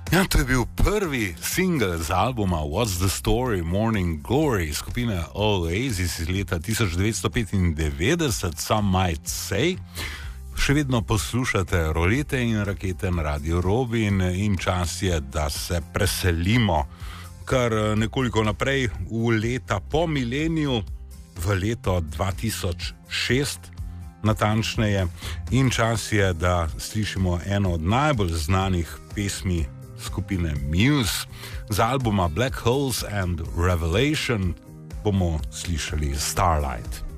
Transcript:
Ja, to je bil prvi singel z albuma What's the Story, Morning Glory skupine Oasis iz leta 1995, Some Might Say. Še vedno poslušate Rolete in rakete na Radio Robin in čas je, da se preselimo kar nekoliko naprej v leta po mileniju, v leto 2006 natančneje. In čas je, da slišimo eno od najbolj znanih pesmi skupine Muse. Z albuma Black Holes and Revelation bomo slišali Starlight.